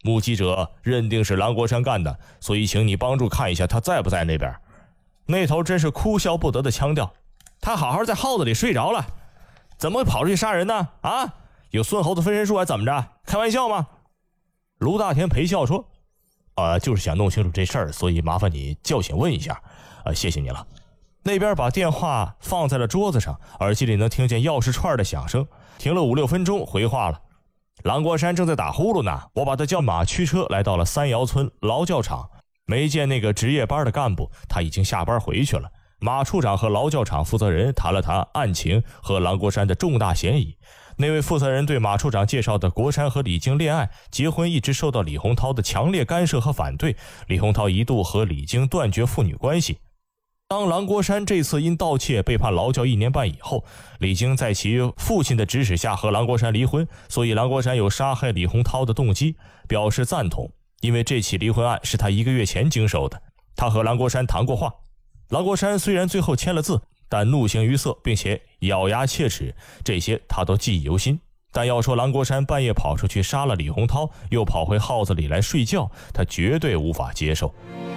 目击者认定是郎国山干的，所以请你帮助看一下他在不在那边。那头真是哭笑不得的腔调，他好好在耗子里睡着了，怎么会跑出去杀人呢？啊，有孙猴子分身术还怎么着？开玩笑吗？卢大田陪笑说，就是想弄清楚这事儿，所以麻烦你叫醒问一下，谢谢你了。那边把电话放在了桌子上，耳机里能听见钥匙串的响声，停了5-6分钟，回话了。郎国山正在打呼噜呢，我把他叫马驱车来到了三窑村劳教场，没见那个值夜班的干部，他已经下班回去了。马处长和劳教场负责人谈了谈案情和郎国山的重大嫌疑。那位负责人对马处长介绍的国山和李菁恋爱结婚一直受到李洪涛的强烈干涉和反对，李洪涛一度和李菁断绝父女关系。当郎国山这次因盗窃被判劳教1年半以后，李菁在其父亲的指使下和郎国山离婚，所以郎国山有杀害李洪涛的动机，表示赞同。因为这起离婚案是他1个月前经手的，他和郎国山谈过话。郎国山虽然最后签了字，但怒形于色，并且咬牙切齿，这些他都记忆犹新。但要说郎国山半夜跑出去杀了李洪涛，又跑回耗子里来睡觉，他绝对无法接受。